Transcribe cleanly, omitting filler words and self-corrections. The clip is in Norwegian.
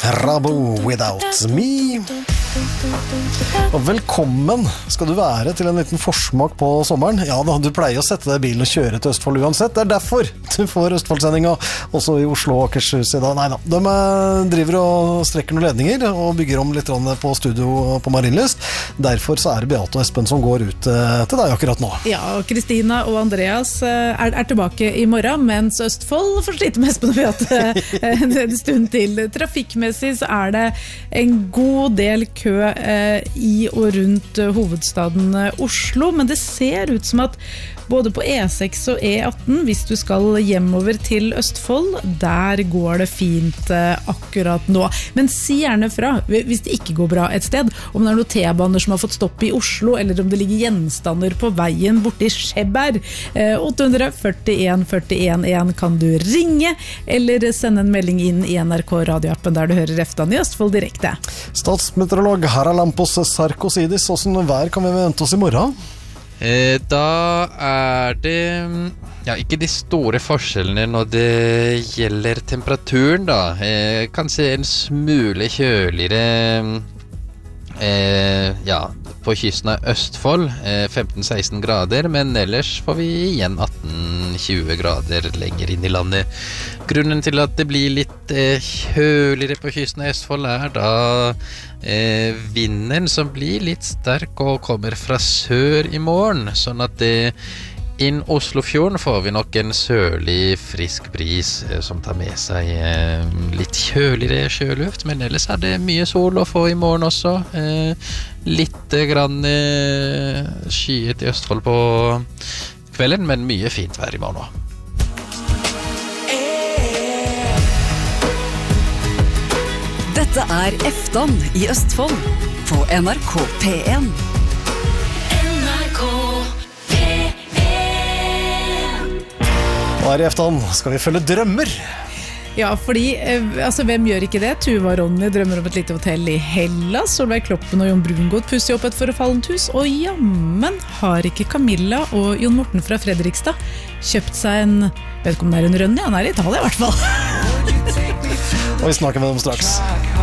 Rabo Without Me. Og velkommen skal du være til en liten forsmak på sommeren. Ja da, du pleier å sette deg i bilen og kjøre til Østfold uansett. Det derfor du får Østfoldsendinga også i Oslo og Akershus i dag. Neida, de driver og strekker noen ledninger og bygger om litt på studio på Marienlyst. Derfor så det Beate og Espen som går ut til deg akkurat nå. Ja, og Kristina og Andreas er tilbake i morgen, mens Østfold får slite med Espen og Beate en stund til. Trafikkmessig så det en god del kø i og rundt hovedstaden Oslo, men det ser ut som at både på E6 og E18, hvis du skal hjemover til Østfold, der går det fint akkurat nå. Men si gjerne fra, hvis det ikke går bra et sted, om det noen T-baner som har fått stopp i Oslo, eller om det ligger gjenstander på veien borte i Skjebberg. 841 41 1 kan du ringe, eller sende en melding inn i NRK radioappen der du hører Eftan i Østfold direkte. Statsmeteorolog Haralampos Sarkosidis, hvordan vær kan vi vente oss i morgen? Da det ikke de store forskjellene når det gjelder temperaturen da. Kanskje en smule kjøligere på kysten av Østfold 15-16 grader, men ellers får vi igjen 18-20 grader lenger inn i landet. Grunnen til at det blir litt kjøligere på kysten av Østfold da vinden som blir litt sterk og kommer fra sør i morgen, sånn at inn Oslofjorden får vi nok en sørlig frisk bris som tar med seg litt kjøligere sjøluft, men ellers det mye sol å få i morgen også. Litt grann skyet i Østfold på kvelden, men mye fint vær i morgen også. Dette Eftan i Østfold på NRK P1. NRK P1. Og her i Eftan skal vi følge drømmer. Ja, fordi, hvem gjør ikke det? Tuva og Ronny drømmer om et lite hotell i Hellas, Solveig Kloppen og Jon Brungot pusser opp et forfallent hus, og jammen har ikke Camilla og Jon Morten fra Fredrikstad kjøpt seg en, vet ikke om det en Rønne, han i Italia i hvert fall. Og vi snakker med dem straks.